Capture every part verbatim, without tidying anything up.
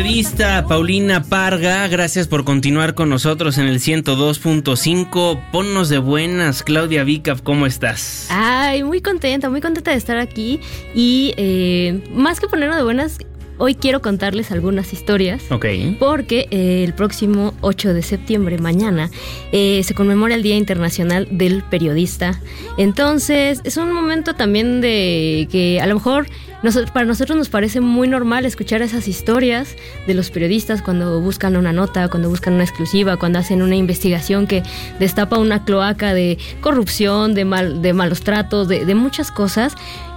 Periodista Paulina Parga, gracias por continuar con nosotros en el ciento dos punto cinco. Ponnos de buenas, Claudia Vicaf, ¿cómo estás? Ay, muy contenta, muy contenta de estar aquí. Y eh, más que ponernos de buenas, hoy quiero contarles algunas historias. Ok. Porque eh, el próximo ocho de septiembre, mañana, eh, se conmemora el Día Internacional del Periodista. Entonces, es un momento también de que a lo mejor nosotros, para nosotros nos parece muy normal escuchar esas historias de los periodistas cuando buscan una nota, cuando buscan una exclusiva, cuando hacen una investigación que destapa una cloaca de corrupción, de, mal, de malos tratos, de, de muchas cosas.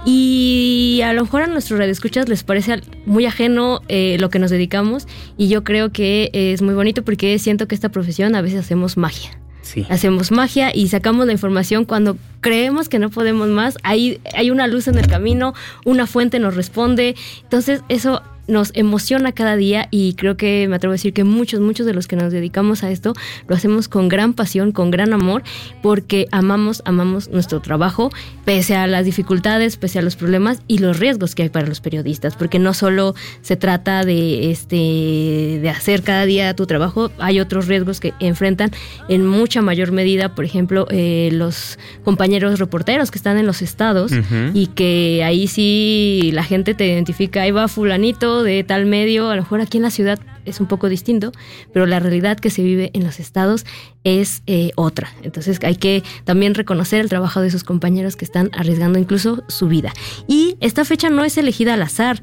Y a lo mejor a nuestros radioescuchas les parece muy ajeno eh, lo que nos dedicamos, y yo creo que es muy bonito porque siento que esta profesión a veces hacemos magia. Sí. Hacemos magia y sacamos la información cuando creemos que no podemos más. Hay, hay una luz en el camino, una fuente nos responde. Entonces eso nos emociona cada día, y creo que me atrevo a decir que muchos, muchos de los que nos dedicamos a esto lo hacemos con gran pasión, con gran amor, porque amamos, amamos nuestro trabajo, pese a las dificultades, pese a los problemas y los riesgos que hay para los periodistas, porque no solo se trata de, este, de hacer cada día tu trabajo, hay otros riesgos que enfrentan en mucha mayor medida, por ejemplo, eh, los compañeros reporteros que están en los estados, uh-huh. y que ahí sí la gente te identifica, ahí va fulanito de tal medio. A lo mejor aquí en la ciudad es un poco distinto, pero la realidad que se vive en los estados es eh, otra. Entonces hay que también reconocer el trabajo de esos compañeros que están arriesgando incluso su vida. Y esta fecha no es elegida al azar.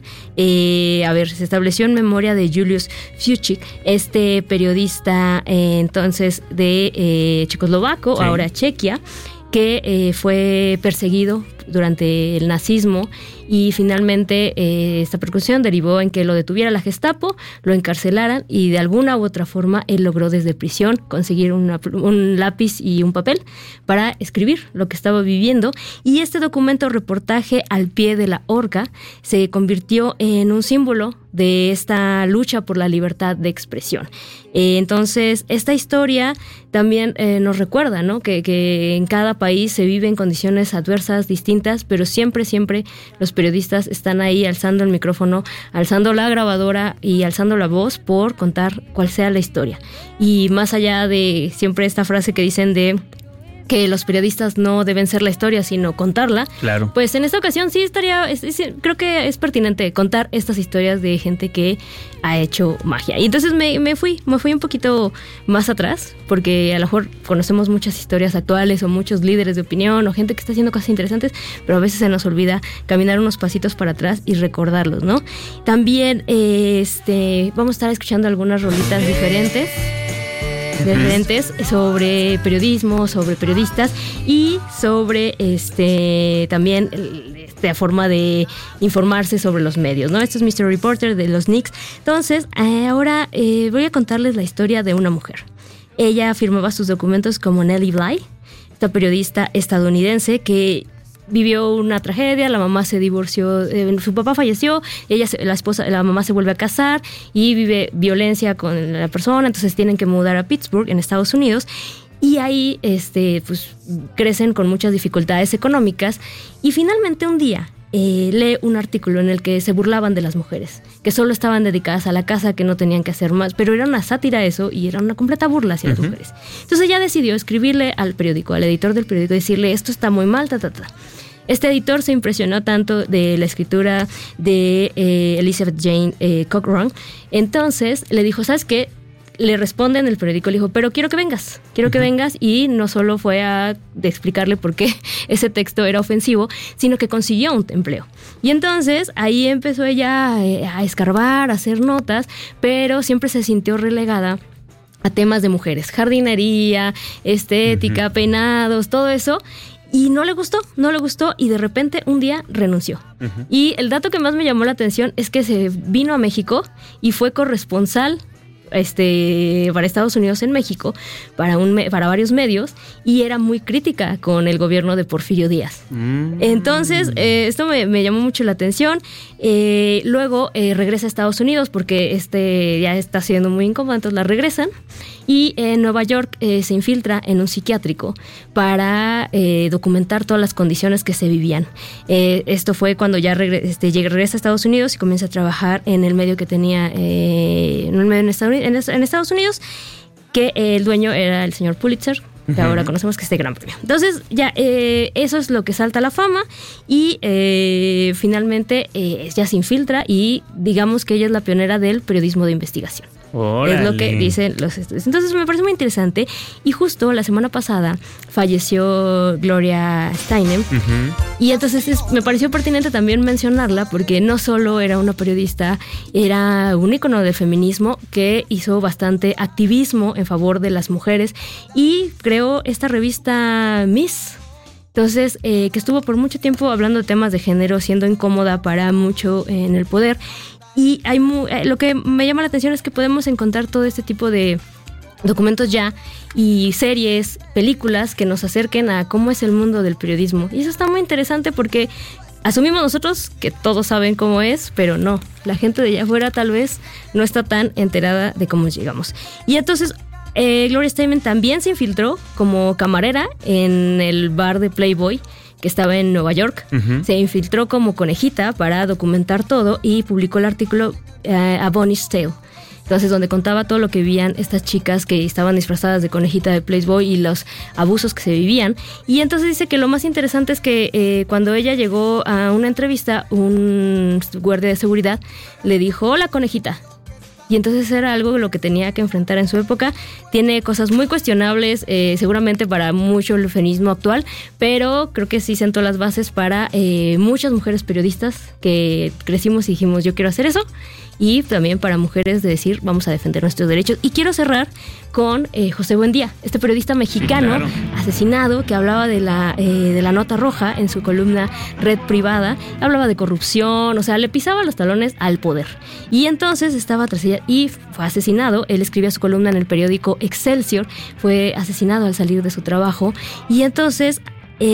Eh, a ver, se estableció en memoria de Julius Fučík, este periodista eh, entonces de eh, checoslovaco, sí. ahora Chequia, que eh, fue perseguido durante el nazismo, y finalmente eh, esta persecución derivó en que lo detuviera la Gestapo, lo encarcelaran, y de alguna u otra forma él logró desde prisión conseguir una, un lápiz y un papel para escribir lo que estaba viviendo, y este documento reportaje al pie de la horca se convirtió en un símbolo de esta lucha por la libertad de expresión. Eh, entonces, esta historia también eh, nos recuerda, ¿no? Que, que en cada país se viven condiciones adversas distintas, pero siempre, siempre los periodistas están ahí alzando el micrófono, alzando la grabadora y alzando la voz por contar cuál sea la historia. Y más allá de siempre esta frase que dicen de que los periodistas no deben ser la historia, sino contarla. Claro. Pues en esta ocasión sí estaría, es, es, creo que es pertinente contar estas historias de gente que ha hecho magia. Y entonces me, me fui, me fui un poquito más atrás, porque a lo mejor conocemos muchas historias actuales o muchos líderes de opinión o gente que está haciendo cosas interesantes, pero a veces se nos olvida caminar unos pasitos para atrás y recordarlos, ¿no? También eh, este, vamos a estar escuchando algunas rolitas diferentes. diferentes sobre periodismo, sobre periodistas y sobre este también esta forma de informarse sobre los medios, ¿no? Esto es mister Reporter de los Knicks. Entonces, eh, ahora eh, voy a contarles la historia de una mujer. Ella firmaba sus documentos como Nellie Bly, esta periodista estadounidense que vivió una tragedia. La mamá se divorció, eh, su papá falleció, ella se, la esposa, la mamá se vuelve a casar y vive violencia con la persona, entonces tienen que mudar a Pittsburgh, en Estados Unidos, y ahí este, pues, crecen con muchas dificultades económicas, y finalmente un día eh, lee un artículo en el que se burlaban de las mujeres, que solo estaban dedicadas a la casa, que no tenían que hacer más, pero era una sátira eso, y era una completa burla hacia uh-huh. las mujeres. Entonces ella decidió escribirle al periódico, al editor del periódico, decirle, esto está muy mal, ta, ta, ta. Este editor se impresionó tanto de la escritura de eh, Elizabeth Jane eh, Cochran, entonces le dijo, ¿sabes qué? Le responde en el periódico, le dijo, pero quiero que vengas, quiero uh-huh. que vengas, y no solo fue a de explicarle por qué ese texto era ofensivo, sino que consiguió un empleo. Y entonces ahí empezó ella a, a escarbar, a hacer notas, pero siempre se sintió relegada a temas de mujeres, jardinería, estética, uh-huh. peinados, todo eso. Y no le gustó, no le gustó y de repente un día renunció. Uh-huh. Y el dato que más me llamó la atención es que se vino a México y fue corresponsal este, para Estados Unidos en México, para, un, para varios medios, y era muy crítica con el gobierno de Porfirio Díaz. Mm. Entonces, eh, esto me, me llamó mucho la atención. Eh, luego eh, regresa a Estados Unidos porque este ya está siendo muy incómodo, entonces la regresan. y en Nueva York eh, se infiltra en un psiquiátrico para eh, documentar todas las condiciones que se vivían. Eh, esto fue cuando ya regre- este, regresa a Estados Unidos y comienza a trabajar en el medio que tenía eh, en, el medio en, Estados, en, en Estados Unidos, que eh, el dueño era el señor Pulitzer, que uh-huh. ahora conocemos que es este gran premio. Entonces, ya eh, eso es lo que salta a la fama y eh, finalmente eh, ya se infiltra y digamos que ella es la pionera del periodismo de investigación. ¡Órale! Es lo que dicen los estudios. Entonces me parece muy interesante y justo la semana pasada falleció Gloria Steinem uh-huh. y entonces es, me pareció pertinente también mencionarla porque no solo era una periodista, era un ícono del feminismo que hizo bastante activismo en favor de las mujeres y creó esta revista Miss. Entonces, eh, que estuvo por mucho tiempo hablando de temas de género, siendo incómoda para mucho eh, en el poder. Y hay mu- eh, lo que me llama la atención es que podemos encontrar todo este tipo de documentos ya y series, películas que nos acerquen a cómo es el mundo del periodismo. Y eso está muy interesante porque asumimos nosotros que todos saben cómo es, pero no. La gente de allá afuera tal vez no está tan enterada de cómo llegamos. Y entonces eh, Gloria Steinem también se infiltró como camarera en el bar de Playboy, que estaba en Nueva York. Uh-huh. Se infiltró como conejita para documentar todo y publicó el artículo uh, A Bonnie's Tale. Entonces, donde contaba todo lo que vivían estas chicas que estaban disfrazadas de conejita de Playboy y los abusos que se vivían. Y entonces dice que lo más interesante es que eh, cuando ella llegó a una entrevista, un guardia de seguridad le dijo, hola conejita. Y entonces era algo lo que tenía que enfrentar en su época. Tiene cosas muy cuestionables, eh, seguramente para mucho el feminismo actual, pero creo que sí sentó las bases para eh, muchas mujeres periodistas que crecimos y dijimos, yo quiero hacer eso. Y también para mujeres de decir, vamos a defender nuestros derechos. Y quiero cerrar con eh, José Buendía, este periodista mexicano, sí, claro, asesinado, que hablaba de la, eh, de la nota roja en su columna Red Privada. Hablaba de corrupción, o sea, le pisaba los talones al poder. Y entonces estaba tras ella y fue asesinado. Él escribía su columna en el periódico Excelsior, fue asesinado al salir de su trabajo. Y entonces,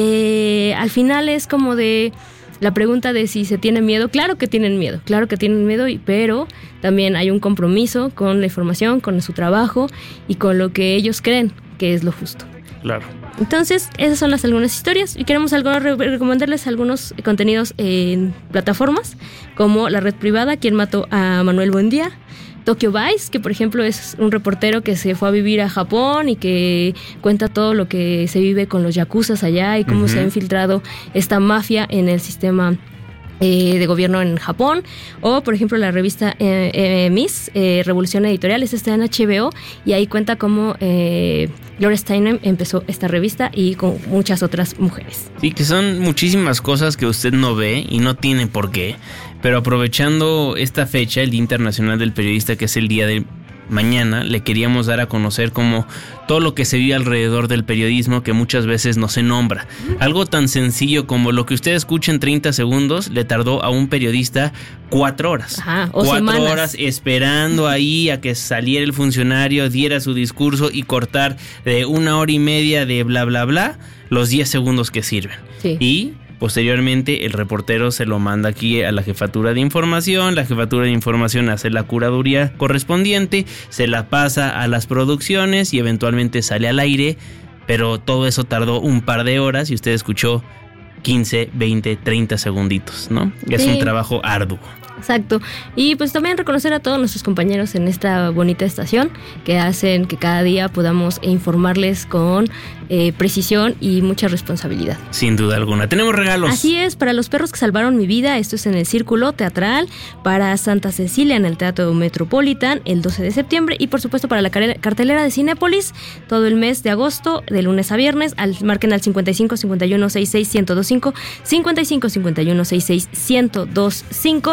eh, al final es como de... La pregunta de si se tiene miedo, claro que tienen miedo, claro que tienen miedo, pero también hay un compromiso con la información, con su trabajo y con lo que ellos creen que es lo justo. Claro. Entonces, esas son las algunas historias y queremos algo, recomendarles algunos contenidos en plataformas como La Red Privada, Quien mató a Manuel Buendía, Tokyo Vice, que por ejemplo es un reportero que se fue a vivir a Japón y que cuenta todo lo que se vive con los yakuzas allá y cómo uh-huh. se ha infiltrado esta mafia en el sistema eh, de gobierno en Japón. O por ejemplo la revista eh, eh, Miss, eh, Revolución Editorial, esta está en H B O y ahí cuenta cómo eh, Gloria Steinem empezó esta revista y con muchas otras mujeres. Sí, que son muchísimas cosas que usted no ve y no tiene por qué. Pero aprovechando esta fecha, el Día Internacional del Periodista, que es el día de mañana, le queríamos dar a conocer como todo lo que se vive alrededor del periodismo que muchas veces no se nombra. Algo tan sencillo como lo que usted escucha en treinta segundos le tardó a un periodista cuatro horas. Ajá, o cuatro semanas. horas esperando ahí a que saliera el funcionario, diera su discurso y cortar de una hora y media de bla bla bla los diez segundos que sirven. Sí. Y posteriormente el reportero se lo manda aquí a la jefatura de información, la jefatura de información hace la curaduría correspondiente, se la pasa a las producciones y eventualmente sale al aire, pero todo eso tardó un par de horas y usted escuchó quince, veinte, treinta segunditos, ¿no? Es sí. un trabajo arduo. Exacto. Y pues también reconocer a todos nuestros compañeros en esta bonita estación que hacen que cada día podamos informarles con eh, precisión y mucha responsabilidad. Sin duda alguna. Tenemos regalos. Así es, para Los Perros que Salvaron Mi Vida, esto es en el Círculo Teatral, para Santa Cecilia en el Teatro Metropolitan el doce de septiembre y por supuesto para la cartelera de Cinépolis todo el mes de agosto, de lunes a viernes. Al, marquen al cincuenta y cinco, cincuenta y uno, sesenta y seis, ciento veinticinco, cincuenta y cinco, cincuenta y uno, sesenta y seis, ciento veinticinco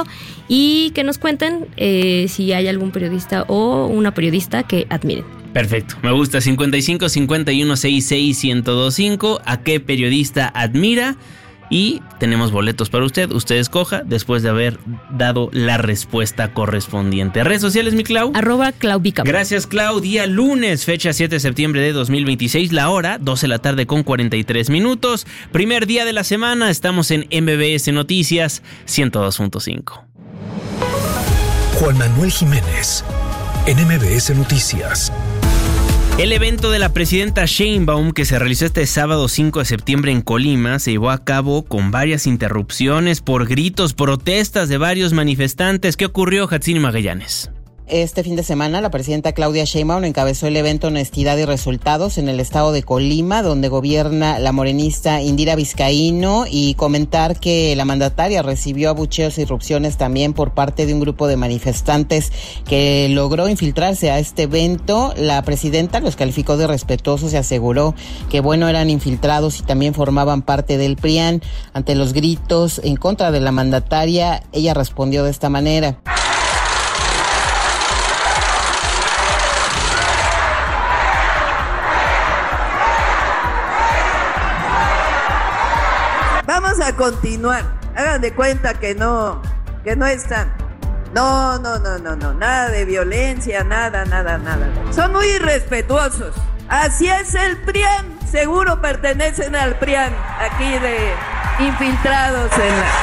y que nos cuenten eh, si hay algún periodista o una periodista que admiren. Perfecto, me gusta. Cincuenta y cinco, cincuenta y uno, sesenta y seis, ciento veinticinco. ¿A qué periodista admira? Y tenemos boletos para usted. Usted escoja después de haber dado la respuesta correspondiente. Redes sociales, mi Clau. Arroba Clau Bicap. Gracias, Clau. Día lunes, fecha siete de septiembre de dos mil veintiséis. La hora, doce de la tarde con cuarenta y tres minutos. Primer día de la semana. Estamos en M B S Noticias ciento dos punto cinco. Juan Manuel Jiménez, en M B S Noticias. El evento de la presidenta Sheinbaum, que se realizó este sábado cinco de septiembre en Colima, se llevó a cabo con varias interrupciones por gritos, protestas de varios manifestantes. ¿Qué ocurrió, Hatsini Magallanes? Este fin de semana, la presidenta Claudia Sheinbaum encabezó el evento Honestidad y Resultados en el estado de Colima, donde gobierna la morenista Indira Vizcaíno, y comentar que la mandataria recibió abucheos e irrupciones también por parte de un grupo de manifestantes que logró infiltrarse a este evento. La presidenta los calificó de irrespetuosos y aseguró que, bueno, eran infiltrados y también formaban parte del PRIAN. Ante los gritos en contra de la mandataria, ella respondió de esta manera. Vamos a continuar. Hagan de cuenta que no, que no están. No, no, no, no, no. Nada de violencia, nada, nada, nada. Son muy irrespetuosos. Así es el PRIAN. Seguro pertenecen al PRIAN. Aquí de infiltrados en la...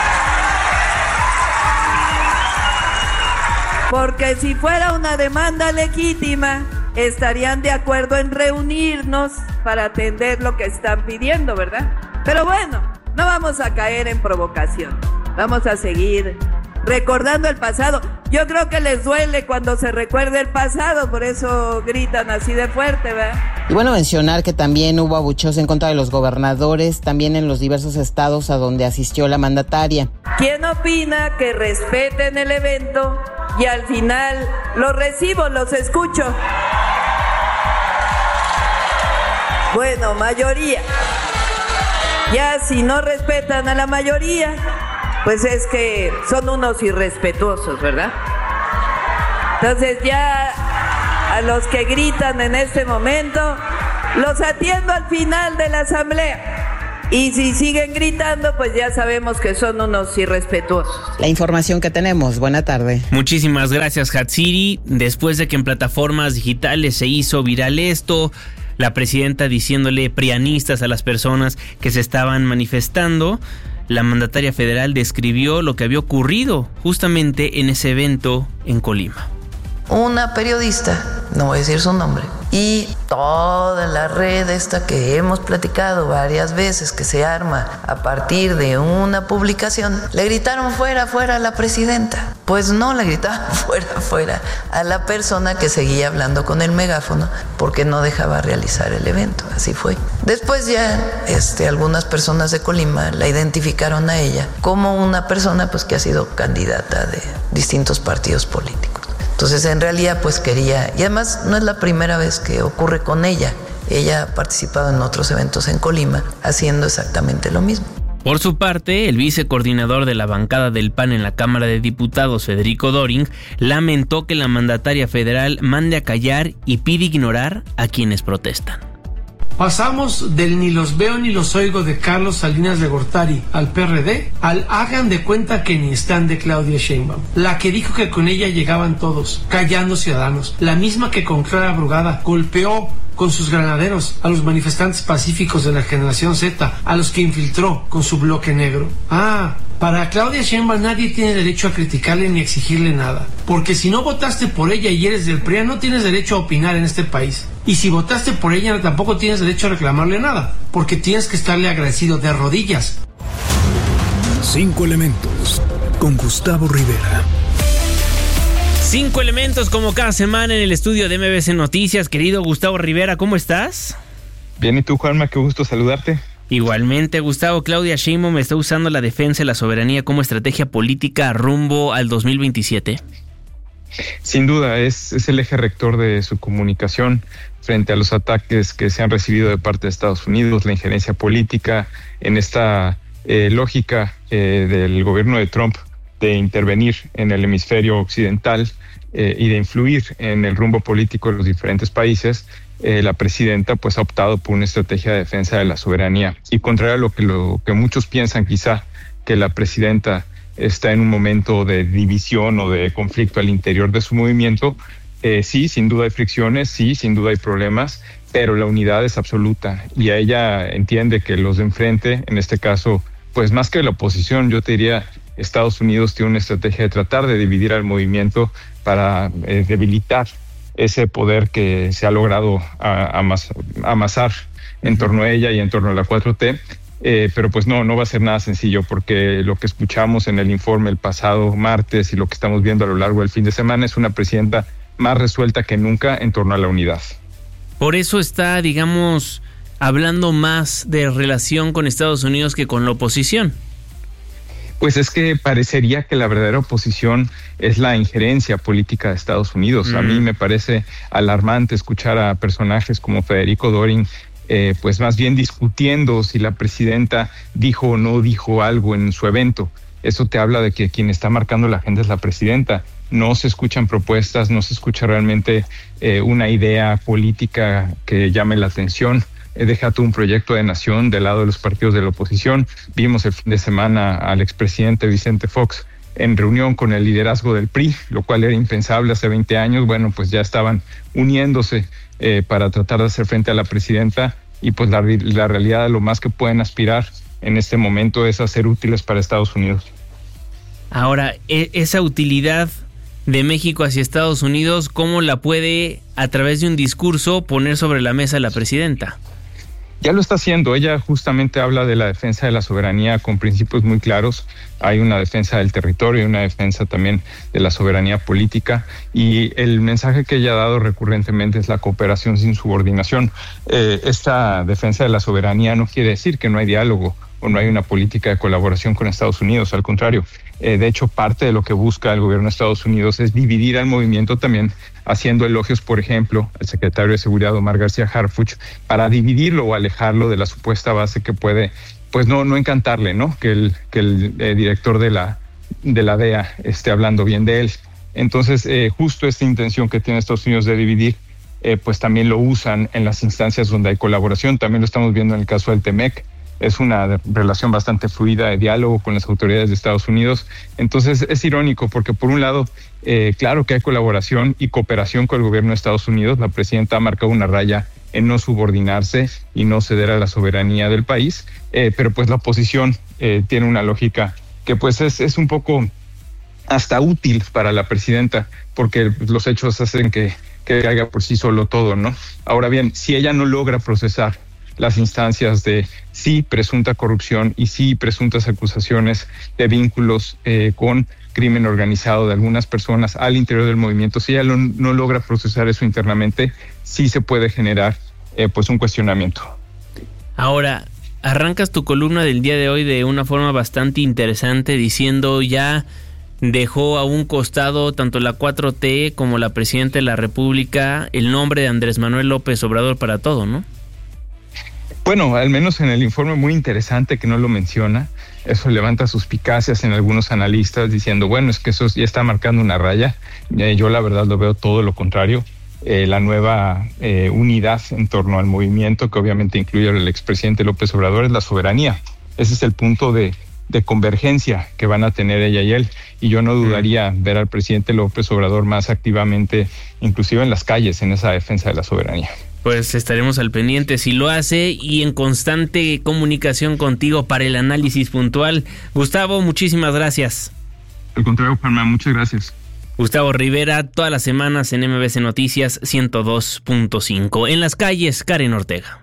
Porque si fuera una demanda legítima, estarían de acuerdo en reunirnos para atender lo que están pidiendo, ¿verdad? Pero bueno, no vamos a caer en provocación. Vamos a seguir recordando el pasado. Yo creo que les duele cuando se recuerda el pasado, por eso gritan así de fuerte, ¿verdad? Y bueno, mencionar que también hubo abucheos en contra de los gobernadores, también en los diversos estados a donde asistió la mandataria. ¿Quién opina que respeten el evento y al final los recibo, los escucho? Bueno, mayoría. Ya si no respetan a la mayoría, pues es que son unos irrespetuosos, ¿verdad? Entonces ya a los que gritan en este momento, los atiendo al final de la asamblea. Y si siguen gritando, pues ya sabemos que son unos irrespetuosos. La información que tenemos. Buena tarde. Muchísimas gracias, Hatsiri. Después de que en plataformas digitales se hizo viral esto, la presidenta diciéndole prianistas a las personas que se estaban manifestando, la mandataria federal describió lo que había ocurrido justamente en ese evento en Colima. Una periodista, no voy a decir su nombre, y toda la red esta que hemos platicado varias veces, que se arma a partir de una publicación, le gritaron fuera, fuera a la presidenta. Pues no, le gritaban fuera, fuera a la persona que seguía hablando con el megáfono porque no dejaba realizar el evento. Así fue. Después ya este, algunas personas de Colima la identificaron a ella como una persona pues, que ha sido candidata de distintos partidos políticos. Entonces, en realidad, pues quería, y además no es la primera vez que ocurre con ella. Ella ha participado en otros eventos en Colima haciendo exactamente lo mismo. Por su parte, el vicecoordinador de la bancada del P A N en la Cámara de Diputados, Federico Doring, lamentó que la mandataria federal mande a callar y pide ignorar a quienes protestan. Pasamos del ni los veo ni los oigo de Carlos Salinas de Gortari al P R D al hagan de cuenta que ni están de Claudia Sheinbaum, la que dijo que con ella llegaban todos, callando ciudadanos, la misma que con Clara Brugada golpeó con sus granaderos a los manifestantes pacíficos de la generación Z, a los que infiltró con su bloque negro. Ah, para Claudia Sheinbaum nadie tiene derecho a criticarle ni exigirle nada, porque si no votaste por ella y eres del PRIAN, no tienes derecho a opinar en este país. Y si votaste por ella, tampoco tienes derecho a reclamarle nada, porque tienes que estarle agradecido de rodillas. Cinco elementos con Gustavo Rivera. Cinco elementos como cada semana en el estudio de M B C Noticias. Querido Gustavo Rivera, ¿cómo estás? Bien, ¿y tú, Juanma? Qué gusto saludarte. Igualmente, Gustavo. Claudia Sheinbaum está usando la defensa y la soberanía como estrategia política rumbo al dos mil veintisiete. Sin duda, es, es el eje rector de su comunicación frente a los ataques que se han recibido de parte de Estados Unidos, la injerencia política en esta eh, lógica eh, del gobierno de Trump de intervenir en el hemisferio occidental eh, y de influir en el rumbo político de los diferentes países. Eh, la presidenta pues ha optado por una estrategia de defensa de la soberanía, y contrario a lo que, lo que muchos piensan, quizá que la presidenta está en un momento de división o de conflicto al interior de su movimiento. Eh, sí, sin duda hay fricciones, sí, sin duda hay problemas, pero la unidad es absoluta y ella entiende que los de enfrente, en este caso, pues más que la oposición, yo te diría, Estados Unidos tiene una estrategia de tratar de dividir al movimiento para eh, debilitar ese poder que se ha logrado a, amas, amasar en torno a ella y en torno a la cuatro T. Eh, pero pues no, no va a ser nada sencillo, porque lo que escuchamos en el informe el pasado martes y lo que estamos viendo a lo largo del fin de semana es una presidenta más resuelta que nunca en torno a la unidad. Por eso está, digamos, hablando más de relación con Estados Unidos que con la oposición. Pues es que parecería que la verdadera oposición es la injerencia política de Estados Unidos. Mm. A mí me parece alarmante escuchar a personajes como Federico Dorin, eh, pues más bien discutiendo si la presidenta dijo o no dijo algo en su evento. Eso te habla de que quien está marcando la agenda es la presidenta. No se escuchan propuestas, no se escucha realmente eh, una idea política que llame la atención. He dejado un proyecto de nación del lado de los partidos de la oposición. Vimos el fin de semana al expresidente Vicente Fox en reunión con el liderazgo del P R I, lo cual era impensable hace veinte años. Bueno, pues ya estaban uniéndose eh, para tratar de hacer frente a la presidenta, y pues la, la realidad, lo más que pueden aspirar en este momento es a ser útiles para Estados Unidos. Ahora, esa utilidad de México hacia Estados Unidos, ¿cómo la puede, a través de un discurso, poner sobre la mesa la presidenta? Ya lo está haciendo. Ella justamente habla de la defensa de la soberanía con principios muy claros. Hay una defensa del territorio y una defensa también de la soberanía política. Y el mensaje que ella ha dado recurrentemente es la cooperación sin subordinación. Eh, esta defensa de la soberanía no quiere decir que no hay diálogo o no hay una política de colaboración con Estados Unidos. Al contrario, eh, de hecho, parte de lo que busca el gobierno de Estados Unidos es dividir al movimiento, también haciendo elogios, por ejemplo, al secretario de Seguridad, Omar García Harfuch, para dividirlo o alejarlo de la supuesta base que puede, pues no, no encantarle, ¿no? Que el, que el eh, director de la, de la D E A esté hablando bien de él. Entonces, eh, justo esta intención que tiene Estados Unidos de dividir, eh, pues también lo usan en las instancias donde hay colaboración. También lo estamos viendo en el caso del TEMEC. Es una relación bastante fluida de diálogo con las autoridades de Estados Unidos. Entonces es irónico porque por un lado, eh, claro que hay colaboración y cooperación con el gobierno de Estados Unidos. La presidenta ha marcado una raya en no subordinarse y no ceder a la soberanía del país, eh, pero pues la oposición eh, tiene una lógica que pues es, es un poco hasta útil para la presidenta, porque los hechos hacen que, que caiga por sí solo todo, ¿no? Ahora bien, si ella no logra procesar las instancias de sí presunta corrupción y sí presuntas acusaciones de vínculos eh, con crimen organizado de algunas personas al interior del movimiento, si ella lo, no logra procesar eso internamente, sí se puede generar eh, pues un cuestionamiento. Ahora, arrancas tu columna del día de hoy de una forma bastante interesante, diciendo ya dejó a un costado tanto la cuatro T como la presidenta de la República el nombre de Andrés Manuel López Obrador para todo, ¿no? Bueno, al menos en el informe muy interesante que no lo menciona, eso levanta suspicacias en algunos analistas diciendo, bueno, es que eso ya está marcando una raya. Eh, yo la verdad lo veo todo lo contrario. Eh, la nueva eh, unidad en torno al movimiento, que obviamente incluye al expresidente López Obrador, es la soberanía. Ese es el punto de, de convergencia que van a tener ella y él. Y yo no dudaría ver al presidente López Obrador más activamente, inclusive en las calles, en esa defensa de la soberanía. Pues estaremos al pendiente si lo hace y en constante comunicación contigo para el análisis puntual. Gustavo, muchísimas gracias. Al contrario, Juanma, muchas gracias. Gustavo Rivera, todas las semanas en M B C Noticias ciento dos punto cinco. En las calles, Karen Ortega.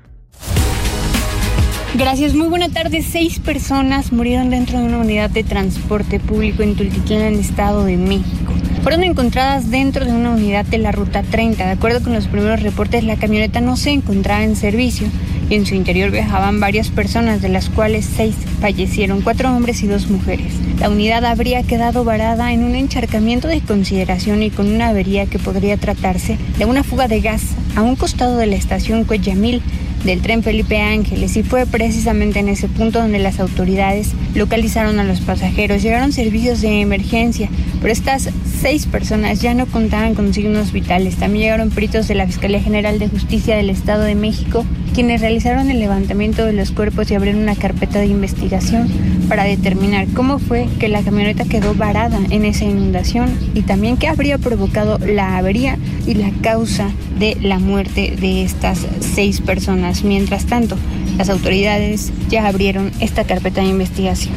Gracias, muy buena tarde. Seis personas murieron dentro de una unidad de transporte público en Tultitlán, en el Estado de México. Fueron encontradas dentro de una unidad de la Ruta treinta. De acuerdo con los primeros reportes, la camioneta no se encontraba en servicio y en su interior viajaban varias personas, de las cuales seis fallecieron, cuatro hombres y dos mujeres. La unidad habría quedado varada en un encharcamiento de consideración y con una avería que podría tratarse de una fuga de gas a un costado de la estación Cuellamil del tren Felipe Ángeles, y fue precisamente en ese punto donde las autoridades localizaron a los pasajeros. Llegaron servicios de emergencia, pero estas seis personas ya no contaban con signos vitales. También llegaron peritos de la Fiscalía General de Justicia del Estado de México, quienes realizaron el levantamiento de los cuerpos y abrieron una carpeta de investigación para determinar cómo fue que la camioneta quedó varada en esa inundación y también qué habría provocado la avería y la causa de la muerte de estas seis personas. Mientras tanto, las autoridades ya abrieron esta carpeta de investigación.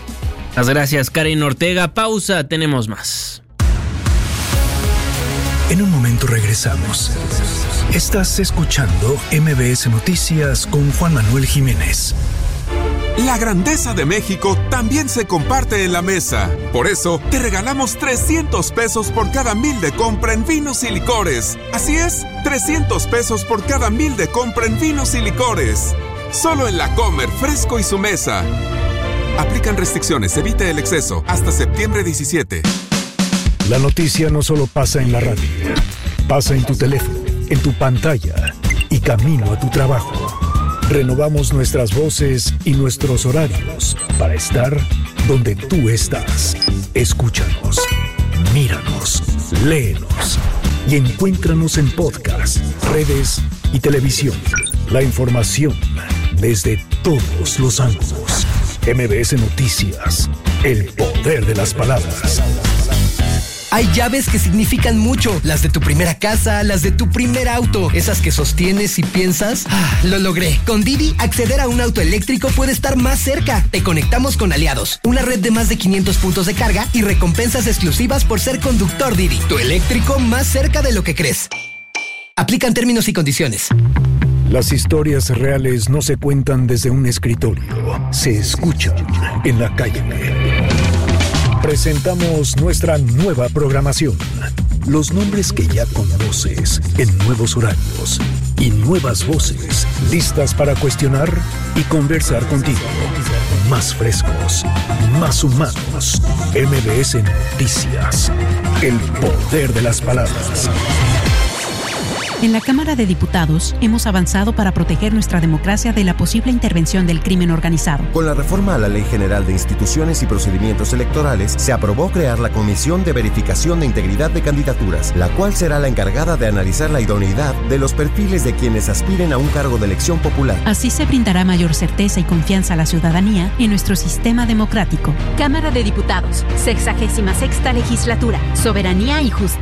Muchas gracias, Karen Ortega. Pausa, tenemos más. En un momento regresamos. Estás escuchando M B S Noticias con Juan Manuel Jiménez. La grandeza de México también se comparte en la mesa. Por eso, te regalamos trescientos pesos por cada mil de compra en vinos y licores. Así es, trescientos pesos por cada mil de compra en vinos y licores. Solo en La Comer, Fresco y Su Mesa. Aplican restricciones, evite el exceso. Hasta septiembre diecisiete. La noticia no solo pasa en la radio. Pasa en tu teléfono, en tu pantalla y camino a tu trabajo. Renovamos nuestras voces y nuestros horarios para estar donde tú estás. Escúchanos, míranos, léenos y encuéntranos en podcast, redes y televisión. La información desde todos los ángulos. M B S Noticias, el poder de las palabras. Hay llaves que significan mucho, las de tu primera casa, las de tu primer auto, esas que sostienes y piensas, ah, lo logré. Con Didi, acceder a un auto eléctrico puede estar más cerca. Te conectamos con Aliados, una red de más de quinientos puntos de carga y recompensas exclusivas por ser conductor Didi. Tu eléctrico más cerca de lo que crees. Aplican términos y condiciones. Las historias reales no se cuentan desde un escritorio, se escuchan en la calle. Presentamos nuestra nueva programación. Los nombres que ya conoces en nuevos horarios y nuevas voces listas para cuestionar y conversar contigo. Más frescos, más humanos. M B S Noticias. El poder de las palabras. En la Cámara de Diputados hemos avanzado para proteger nuestra democracia de la posible intervención del crimen organizado. Con la reforma a la Ley General de Instituciones y Procedimientos Electorales, se aprobó crear la Comisión de Verificación de Integridad de Candidaturas, la cual será la encargada de analizar la idoneidad de los perfiles de quienes aspiren a un cargo de elección popular. Así se brindará mayor certeza y confianza a la ciudadanía en nuestro sistema democrático. Cámara de Diputados, sexagésima sexta legislatura, soberanía y justicia.